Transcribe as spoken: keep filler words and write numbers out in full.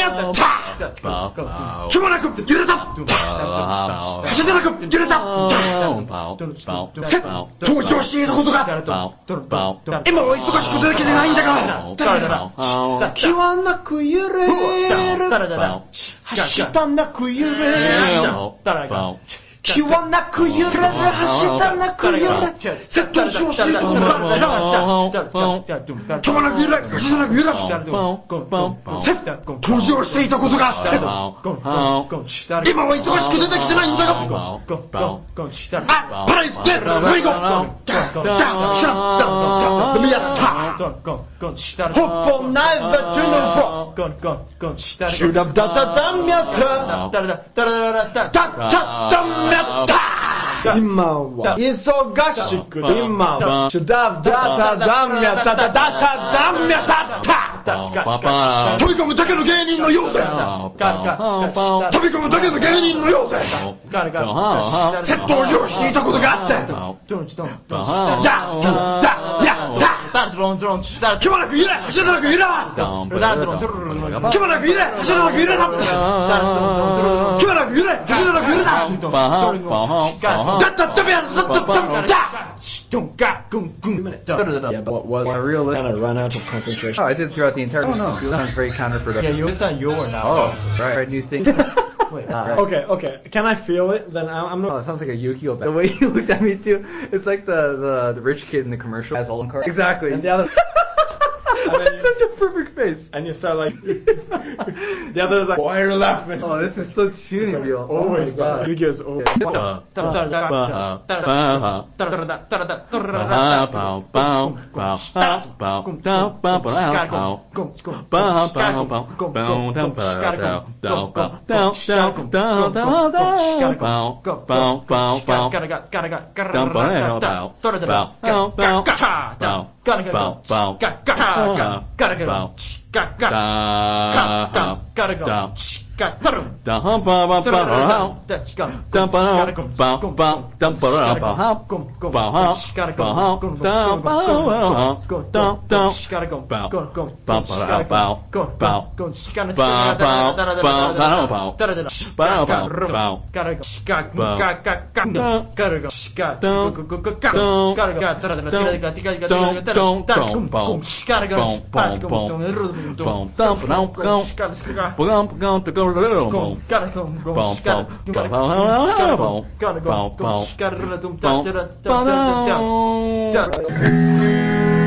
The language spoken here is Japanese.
った気もなく揺れた風でなく揺れた登場していたことが今は忙しくてできてないんだが気はなく揺れる走ったなく揺れる気はなく揺れる走ったなく揺れるセット上していたことが気はなく揺れ走ったなく揺れ登場していたことが今は忙しく出てきてないんだがあパライステルウイゴダダシャッダダミヤタHopeful neither to know for Should have da da daミヤタだだだミヤタ今は忙しく今はシュダダダダミヤタダダダダミヤタ飛び込むだけの芸人のようで飛び込むだけの芸人のようでセットを用意していたことがあってダダヤタ気もなく揺れ走らなく揺れ気もなく揺れ走らなく揺れだ気もなく揺れ走らなく揺れだだったダメやだったダメだ Yeah, but was I really kind of run out of concentration? Oh, I did throughout the entire. Oh no, sounds very counterproductive. Yeah, you, it's not your now. Oh, right. Right, new thing. Wait, uh, okay, okay. Can I feel it? Then I'm, I'm not. Oh, it sounds like a Yu-Gi-Oh! The way you looked at me too, it's like the the, the rich kid in the commercial has all the cards. Exactly. And the other. That's such a perfect face. And you start like. The other is like, why are you laughing? Oh, this is so tunable. Oh my god. Yu-Gi-Oh's over. Gotta go. Gotta go. Gotta go. Gotta go. Gotta go. Got gotta go. That's got gotta go. Gotta Gotta go, gotta go, gotta go, gotta go, gotta go, gotta go,